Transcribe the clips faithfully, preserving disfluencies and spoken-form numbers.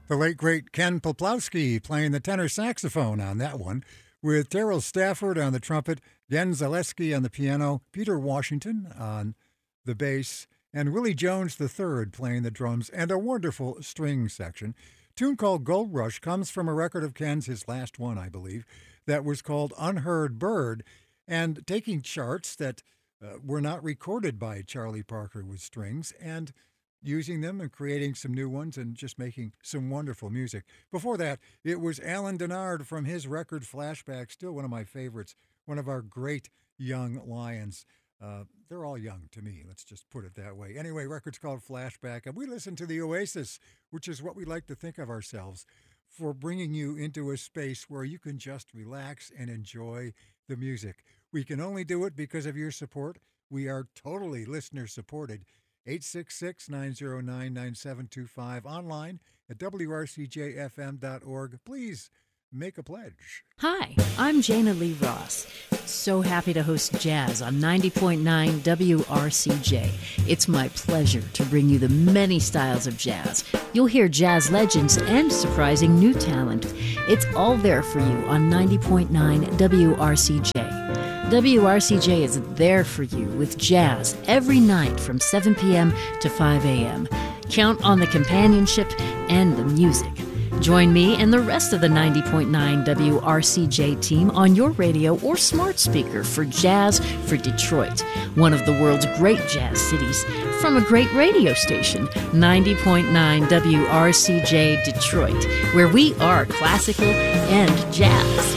The late, great Ken Poplawski playing the tenor saxophone on that one, with Terrell Stafford on the trumpet, Jen Zaleski on the piano, Peter Washington on the bass, and Willie Jones the third playing the drums, and a wonderful string section. A tune called Gold Rush comes from a record of Ken's, his last one, I believe, that was called Unheard Bird, and taking charts that uh, were not recorded by Charlie Parker with strings, and using them and creating some new ones and just making some wonderful music. Before that, it was Alan Denard from his record Flashback, still one of my favorites, one of our great young lions. Uh, they're all young to me, let's just put it that way. Anyway, record's called Flashback, and we listen to the Oasis, which is what we like to think of ourselves, for bringing you into a space where you can just relax and enjoy the music. We can only do it because of your support. We are totally listener-supported. eight six six, nine zero nine, nine seven two five, online at W R C J F M dot org. Please make a pledge. Hi, I'm Jana Lee Ross. So happy to host Jazz on ninety point nine W R C J. It's my pleasure to bring you the many styles of jazz. You'll hear jazz legends and surprising new talent. It's all there for you on ninety point nine W R C J. W R C J is there for you with jazz every night from seven p.m. to five a.m. Count on the companionship and the music. Join me and the rest of the ninety point nine W R C J team on your radio or smart speaker for Jazz for Detroit, one of the world's great jazz cities, from a great radio station, ninety point nine W R C J Detroit, where we are classical and jazz.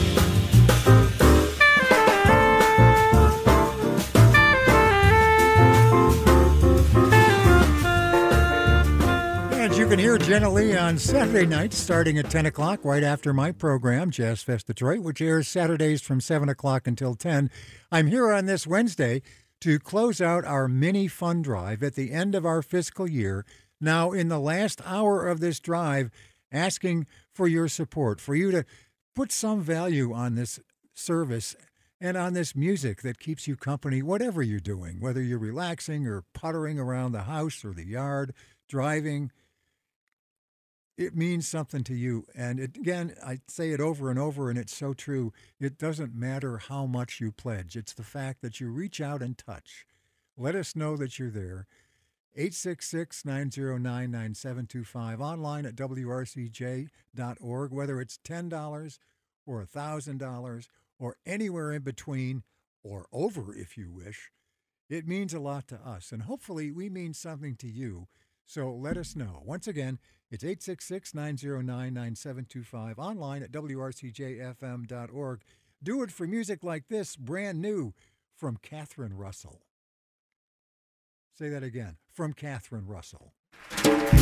You can hear Jenna Lee on Saturday nights starting at ten o'clock, right after my program, Jazz Fest Detroit, which airs Saturdays from seven o'clock until ten. I'm here on this Wednesday to close out our mini fund drive at the end of our fiscal year. Now, in the last hour of this drive, asking for your support, for you to put some value on this service and on this music that keeps you company, whatever you're doing, whether you're relaxing or puttering around the house or the yard, driving. It means something to you. And it, again, I say it over and over, and it's so true. It doesn't matter how much you pledge. It's the fact that you reach out and touch. Let us know that you're there. eight six six, nine zero nine, nine seven two five, online at W R C J dot org, whether it's ten dollars or one thousand dollars or anywhere in between or over if you wish. It means a lot to us, and hopefully we mean something to you. So let us know. Once again, it's eight six six, nine zero nine, nine seven two five, online at W R C J F M dot org. Do it for music like this, brand new, from Catherine Russell. Say that again, from Catherine Russell.